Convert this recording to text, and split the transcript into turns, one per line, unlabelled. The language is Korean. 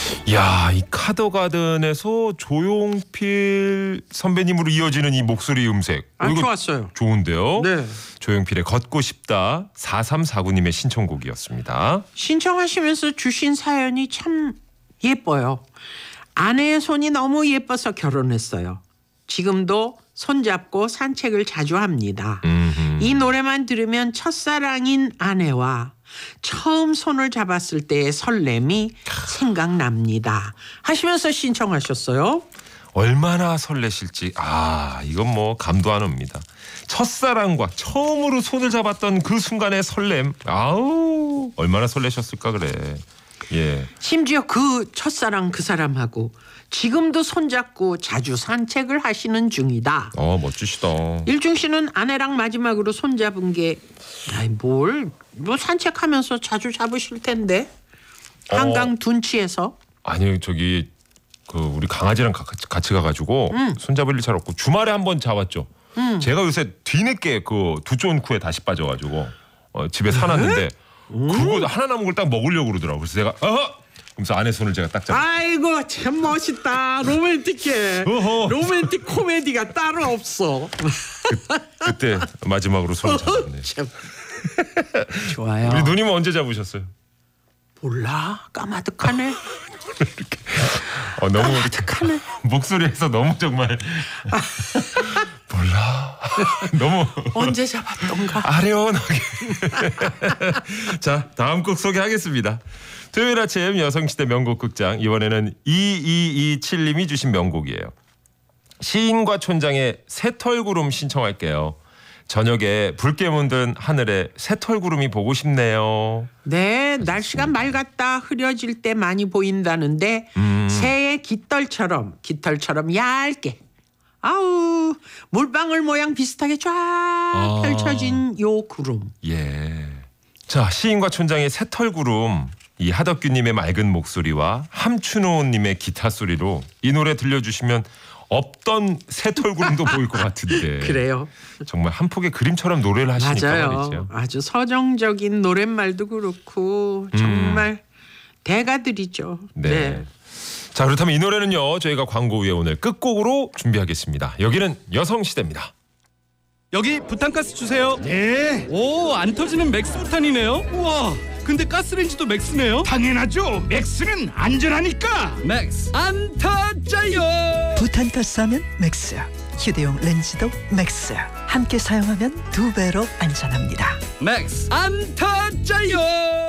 야, 이 카더가든에서 조용필 선배님으로 이어지는 이 목소리 음색. 이거
좋았어요.
좋은데요.
네.
조용필의 걷고 싶다 4349님의 신청곡이었습니다.
신청하시면서 주신 사연이 참 예뻐요. 아내의 손이 너무 예뻐서 결혼했어요. 지금도 손잡고 산책을 자주 합니다. 이 노래만 들으면 첫사랑인 아내와 처음 손을 잡았을 때의 설렘이 생각납니다. 하시면서 신청하셨어요.
얼마나 설레실지 이건 뭐 감도 안 옵니다. 첫사랑과 처음으로 손을 잡았던 그 순간의 설렘. 아우 얼마나 설레셨을까 그래. 예.
심지어 그 첫사랑 그 사람하고 지금도 손잡고 자주 산책을 하시는 중이다.
멋지시다.
일중 씨는 아내랑 마지막으로 손잡은 게 뭐 산책하면서 자주 잡으실 텐데 한강 둔치에서.
아니 저기 그 우리 강아지랑 같이 가가지고 손잡을 일 잘 없고 주말에 한번 잡았죠. 제가 요새 뒤늦게 그 두촌쿠에 다시 빠져가지고 집에 사놨는데 그거 하나 남은 걸 딱 먹으려고 그러더라고. 그래서 제가 그래서 아내 손을 제가 딱 잡고.
아이고 참 멋있다. 로맨틱해. 로맨틱 코미디가 따로 없어.
그때 마지막으로 손을 잡았네.
참. 좋아요.
우리 누님은 언제 잡으셨어요?
몰라. 까마득하네.
너무
까마득하네.
목소리에서 너무 정말 몰라. 너무
언제 잡았던가.
아련하게. 자, 다음 곡 소개하겠습니다. 토요일 아침 여성시대 명곡극장, 이번에는 2227님이 주신 명곡이에요. 시인과 촌장의 새털구름 신청할게요. 저녁에 붉게 문든 하늘에 새털구름이 보고 싶네요.
네, 날씨가 맑았다 흐려질 때 많이 보인다는데 새의 깃털처럼 얇게 물방울 모양 비슷하게 쫙 펼쳐진 요 구름.
예. 자, 시인과 촌장의 새털구름, 이 하덕규님의 맑은 목소리와 함춘호님의 기타 소리로 이 노래 들려주시면 없던 새털구름도 보일 것 같은데.
그래요.
정말 한 폭의 그림처럼 노래를 하시니까
맞아요.
말이죠.
아주 서정적인 노랫말도 그렇고 정말 대가들이죠.
네. 자, 그렇다면 이 노래는요, 저희가 광고 후에 오늘 끝곡으로 준비하겠습니다. 여기는 여성시대입니다.
여기 부탄가스 주세요.
네,
오, 안 터지는 맥스 부탄이네요. 우와, 근데 가스레인지도 맥스네요.
당연하죠. 맥스는 안전하니까.
맥스 안 터져요.
부탄가스 하면 맥스, 휴대용 렌즈도 맥스. 함께 사용하면 2배로 안전합니다.
맥스 안 터져요.